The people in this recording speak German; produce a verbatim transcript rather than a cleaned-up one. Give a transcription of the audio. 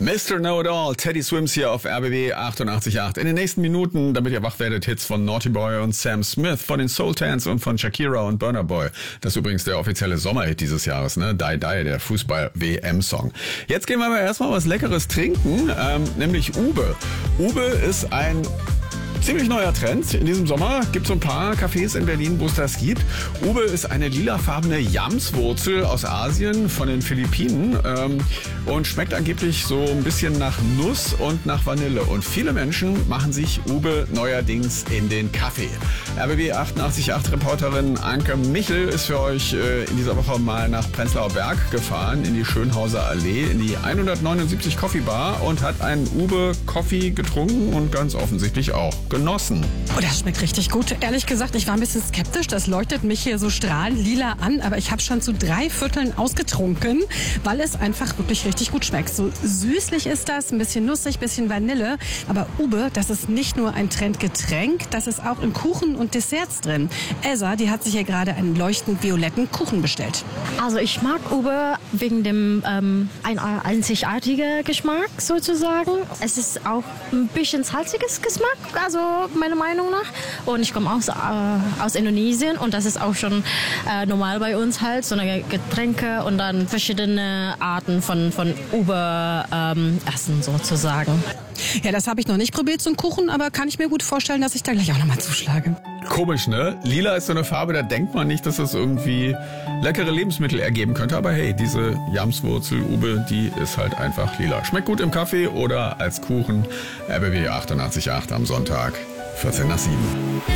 Mister Know-It-All, Teddy Swims hier auf R B B achtundachtzig Komma acht. In den nächsten Minuten, damit ihr wach werdet, Hits von Naughty Boy und Sam Smith, von den Sultans und von Shakira und Burna Boy. Das ist übrigens der offizielle Sommerhit dieses Jahres, ne? Die Die, der Fußball-W M-Song. Jetzt gehen wir aber erstmal was Leckeres trinken, ähm, nämlich Ube. Ube ist ein ziemlich neuer Trend. In diesem Sommer gibt es so ein paar Cafés in Berlin, wo es das gibt. Ube ist eine lilafarbene Yamswurzel aus Asien, von den Philippinen, ähm, und schmeckt angeblich so ein bisschen nach Nuss und nach Vanille. Und viele Menschen machen sich Ube neuerdings in den Kaffee. R B B achtundachtzig Komma acht Reporterin Anke Michel ist für euch äh, in dieser Woche mal nach Prenzlauer Berg gefahren, in die Schönhauser Allee, in die hundertneunundsiebzig Coffee Bar und hat einen Ube Coffee getrunken und ganz offensichtlich auch genossen. Oh, das schmeckt richtig gut. Ehrlich gesagt, ich war ein bisschen skeptisch. Das leuchtet mich hier so strahlend lila an, aber ich habe schon zu drei Vierteln ausgetrunken, weil es einfach wirklich richtig gut schmeckt. So süßlich ist das, ein bisschen nussig, ein bisschen Vanille. Aber Ube, das ist nicht nur ein Trendgetränk, das ist auch in Kuchen und Desserts drin. Elsa, die hat sich hier gerade einen leuchtend violetten Kuchen bestellt. Also ich mag Ube wegen dem ähm, ein, einzigartigen Geschmack sozusagen. Es ist auch ein bisschen salziges Geschmack, also meiner Meinung nach. Und ich komme aus, äh, aus Indonesien und das ist auch schon äh, normal bei uns halt, so eine Getränke und dann verschiedene Arten von, von Ube ähm, essen sozusagen. Ja, das habe ich noch nicht probiert, so einen Kuchen, aber kann ich mir gut vorstellen, dass ich da gleich auch nochmal zuschlage. Komisch, ne? Lila ist so eine Farbe, da denkt man nicht, dass das irgendwie leckere Lebensmittel ergeben könnte. Aber hey, diese Yamswurzel, Ube, die ist halt einfach lila. Schmeckt gut im Kaffee oder als Kuchen. R B B achtundachtzig Komma acht am Sonntag, vierzehn nach sieben.